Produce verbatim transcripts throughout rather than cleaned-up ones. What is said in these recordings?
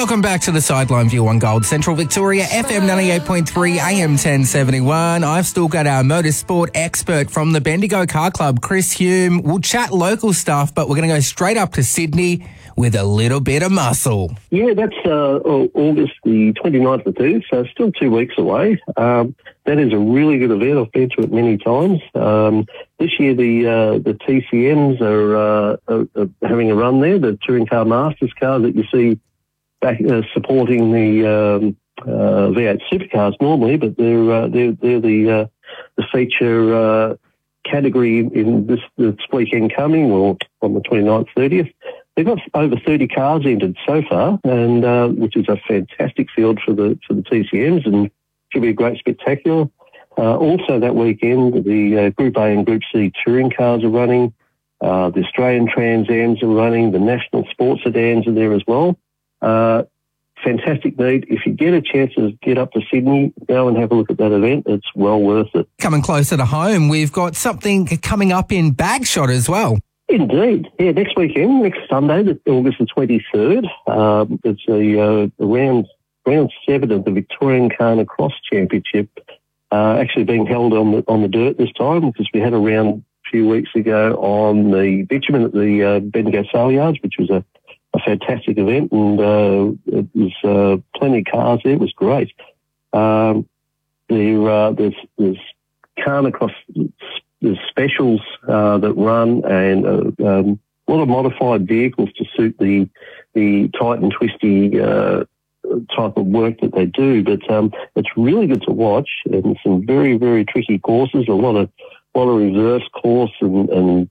Welcome back to the Sideline View on Gold Central Victoria, F M ninety-eight point three, A M ten seventy-one. I've still got our motorsport expert from the Bendigo Car Club, Chris Hume. We'll chat local stuff, but we're going to go straight up to Sydney with a little bit of muscle. Yeah, that's uh, August the twenty-ninth and thirtieth, so still two weeks away. Um, that is a really good event. I've been to it many times. Um, this year the uh, the T C Ms are, uh, are, are having a run there, the Touring Car Masters cars that you see back uh, supporting the um, uh, V eight supercars normally, but they're uh, they're, they're the uh, the feature uh, category in this, this weekend coming, or on the twenty-ninth, thirtieth. They've got over thirty cars entered so far, and uh, which is a fantastic field for the for the T C Ms, and should be a great spectacular. Uh, also that weekend, the uh, Group A and Group C touring cars are running. Uh, the Australian Trans Ams are running. The National Sports Sedans are there as well. Uh, fantastic meet. If you get a chance to get up to Sydney, go and have a look at that event. It's well worth it. Coming closer to home, we've got something coming up in Bagshot as well. Indeed. Yeah, next weekend, next Sunday, August the twenty-third, um, it's a, uh, round, round seven of the Victorian Carner Cross Championship, uh, actually being held on the, on the dirt this time, because we had a round a few weeks ago on the bitumen at the uh, Bendigo Sale Yards, which was a a fantastic event, and uh, it was uh, plenty of cars there. It was great. Um, there, uh, there's there's Carnicross, there's specials uh, that run, and uh, um, a lot of modified vehicles to suit the the tight and twisty uh, type of work that they do. But um, it's really good to watch, and some very very tricky courses. A lot of a lot of reverse course and, and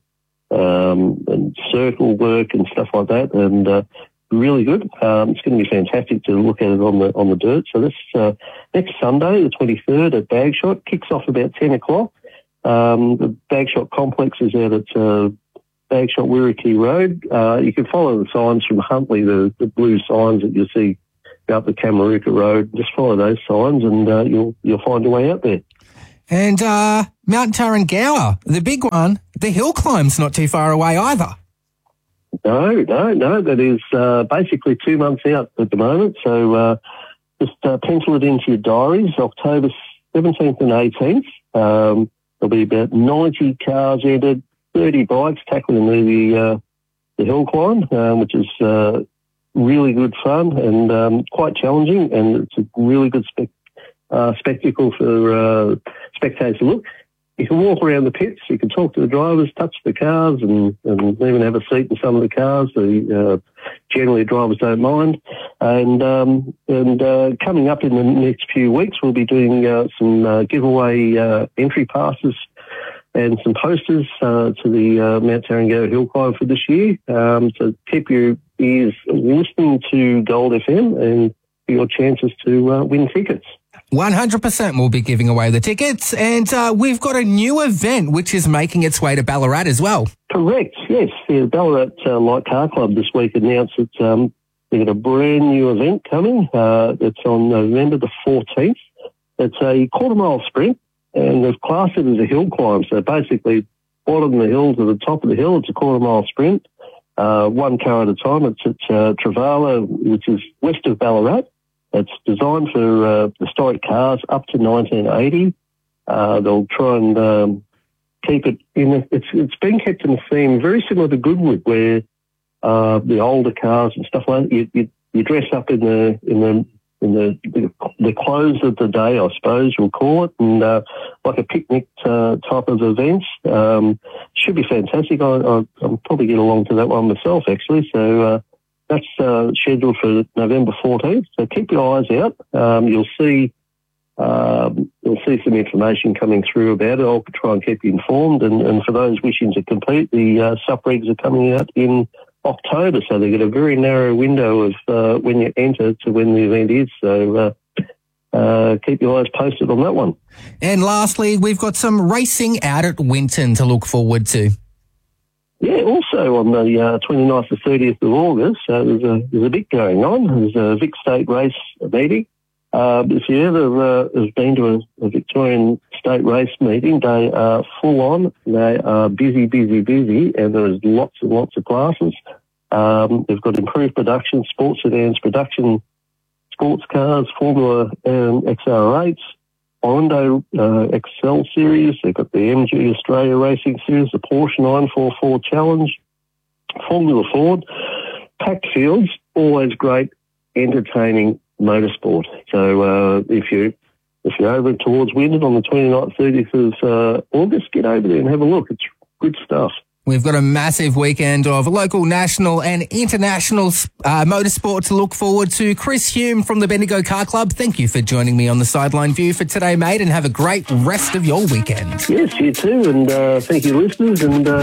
Um, and circle work and stuff like that, and uh, really good. Um, it's going to be fantastic to look at it on the on the dirt. So this uh, next Sunday, the twenty-third, at Bagshot, kicks off about ten o'clock. Um, the Bagshot complex is out at uh, Bagshot Wirrikey Road. Uh, you can follow the signs from Huntley, the, the blue signs that you see up the Kamaruka Road. Just follow those signs, and uh, you'll you'll find your way out there. And uh, Mount Tarrangower, the big one, the hill climb's not too far away either. No, no, no. That is uh, basically two months out at the moment. So uh, just uh, pencil it into your diaries, October seventeenth and eighteenth. Um, there'll be about ninety cars entered, thirty bikes tackling the, uh, the hill climb, um, which is uh, really good fun and um, quite challenging, and it's a really good spec. Uh, spectacle for uh, spectators to look. You can walk around the pits, you can talk to the drivers, touch the cars, and, and even have a seat in some of the cars. The, uh, generally, drivers don't mind. And um, and uh, coming up in the next few weeks, we'll be doing uh, some uh, giveaway uh, entry passes and some posters uh, to the uh, Mount Tarrangower Hill Climb for this year. Um, so keep your ears listening to Gold F M and for your chances to uh, win tickets. one hundred percent we'll be giving away the tickets, and uh, we've got a new event which is making its way to Ballarat as well. Correct, yes. The Ballarat uh, Light Car Club this week announced that um, they've got a brand new event coming. Uh, it's on November the fourteenth. It's a quarter mile sprint, and they've classed it as a hill climb. So basically, bottom of the hill to the top of the hill, it's a quarter mile sprint, uh, one car at a time. It's at uh, Travala, which is west of Ballarat. It's designed for uh, historic cars up to nineteen eighty. Uh, they'll try and um, keep it in. A, it's it's been kept in a theme very similar to Goodwood, where uh, the older cars and stuff like that. You, you, you dress up in the in the in the, the the clothes of the day, I suppose you'll call it, and uh, like a picnic uh, type of event. Um, should be fantastic. I, I, I'll probably get along to that one myself, actually. So. Uh, That's uh, scheduled for November fourteenth, so keep your eyes out. Um, you'll see um, you'll see some information coming through about it. I'll try and keep you informed. And, and for those wishing to compete, the uh, sup-regs are coming out in October, so they get a very narrow window of uh, when you enter to when the event is. So uh, uh, keep your eyes posted on that one. And lastly, we've got some racing out at Winton to look forward to. Yeah, also on the uh, twenty-ninth to thirtieth of August, uh, there's, a, there's a bit going on. There's a Vic State race meeting. Uh, if you ever uh, have been to a, a Victorian State race meeting, they are full on. They are busy, busy, busy, and there's lots and lots of classes. Um, they've got improved production, sports sedans, production sports cars, Formula um, X R eights, Orondo uh, X L Series. They've got the M G Australia Racing Series, the Porsche nine forty-four Challenge, Formula Ford, packed fields, always great, entertaining motorsport. So uh, if you if you're over towards Wyndon on the twenty-ninth, thirtieth of uh, August, get over there and have a look. It's good stuff. We've got a massive weekend of local, national and international uh, motorsport to look forward to. Chris Hume from the Bendigo Car Club, thank you for joining me on the Sideline View for today, mate, and have a great rest of your weekend. Yes, you too, and uh, thank you, listeners, and uh,